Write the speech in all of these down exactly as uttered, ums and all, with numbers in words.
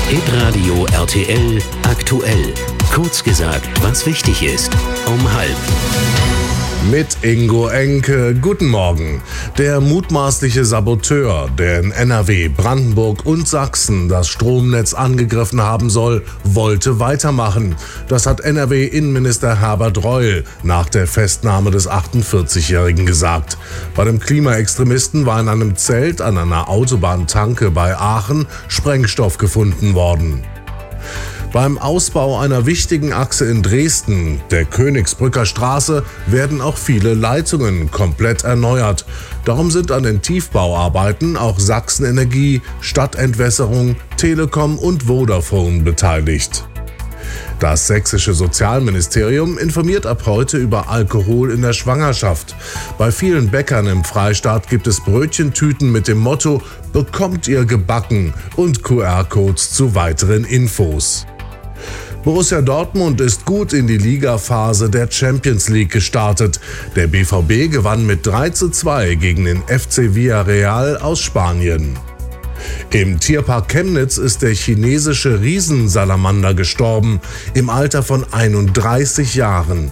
Hitradio R T L aktuell. Kurz gesagt, was wichtig ist. Um halb. Mit Ingo Enke. Guten Morgen. Der mutmaßliche Saboteur, der in N R W, Brandenburg und Sachsen das Stromnetz angegriffen haben soll, wollte weitermachen. Das hat N R W-Innenminister Herbert Reul nach der Festnahme des achtundvierzigjährigen gesagt. Bei dem Klimaextremisten war in einem Zelt an einer Autobahntanke bei Aachen Sprengstoff gefunden worden. Beim Ausbau einer wichtigen Achse in Dresden, der Königsbrücker Straße, werden auch viele Leitungen komplett erneuert. Darum sind an den Tiefbauarbeiten auch Sachsen-Energie, Stadtentwässerung, Telekom und Vodafone beteiligt. Das sächsische Sozialministerium informiert ab heute über Alkohol in der Schwangerschaft. Bei vielen Bäckern im Freistaat gibt es Brötchentüten mit dem Motto „Bekommt ihr gebacken" und Q R-Codes zu weiteren Infos. Borussia Dortmund ist gut in die Ligaphase der Champions League gestartet. Der B V B gewann mit drei zu zwei gegen den F C Villarreal aus Spanien. Im Tierpark Chemnitz ist der chinesische Riesensalamander gestorben, im Alter von einunddreißig Jahren.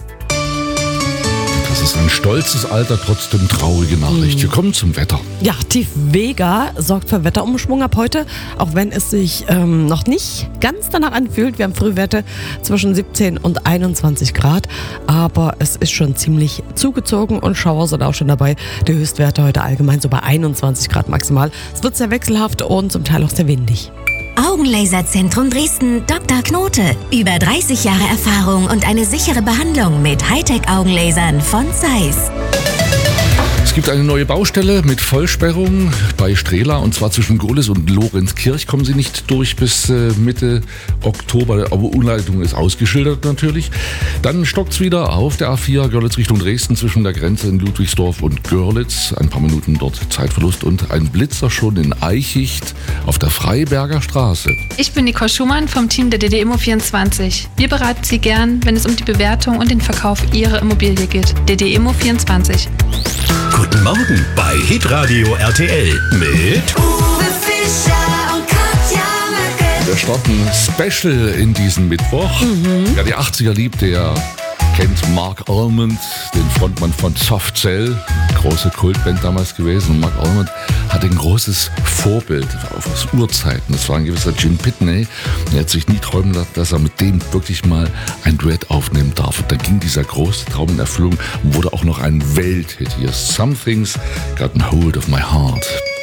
Das ist ein stolzes Alter, trotzdem traurige Nachricht. Wir kommen zum Wetter. Ja, Tief Vega sorgt für Wetterumschwung ab heute, auch wenn es sich ähm, noch nicht ganz danach anfühlt. Wir haben Frühwerte zwischen siebzehn und einundzwanzig Grad, aber es ist schon ziemlich zugezogen und Schauer sind auch schon dabei. Die Höchstwerte heute allgemein so bei einundzwanzig Grad maximal. Es wird sehr wechselhaft und zum Teil auch sehr windig. Augenlaserzentrum Dresden, Doktor Knote. Über dreißig Jahre Erfahrung und eine sichere Behandlung mit Hightech-Augenlasern von Zeiss. Es gibt eine neue Baustelle mit Vollsperrung bei Strehla, und zwar zwischen Gohlis und Lorenzkirch. Kommen Sie nicht durch bis äh, Mitte Oktober, aber Umleitung ist ausgeschildert natürlich. Dann stockt es wieder auf der A vier Görlitz Richtung Dresden zwischen der Grenze in Ludwigsdorf und Görlitz. Ein paar Minuten dort Zeitverlust und ein Blitzer schon in Eichicht auf der Freiberger Straße. Ich bin Nicole Schumann vom Team der D D Immo vierundzwanzig. Wir beraten Sie gern, wenn es um die Bewertung und den Verkauf Ihrer Immobilie geht. D D Immo vierundzwanzig. Guten Morgen bei Hitradio R T L mit Uwe Fischer und Katja Möcke. Wir starten Special in diesen Mittwoch. Mhm. Ja, die achtziger liebt der. Kennt Mark Almond, den Frontmann von Soft Cell, große Kultband damals gewesen. Und Mark Almond hatte ein großes Vorbild aus Urzeiten. Das war ein gewisser Jim Pitney. Er hat sich nie träumen lassen, dass er mit dem wirklich mal ein Duett aufnehmen darf. Und dann ging dieser große Traum in Erfüllung und wurde auch noch ein Welthit. Hier Something's Got a Hold of My Heart.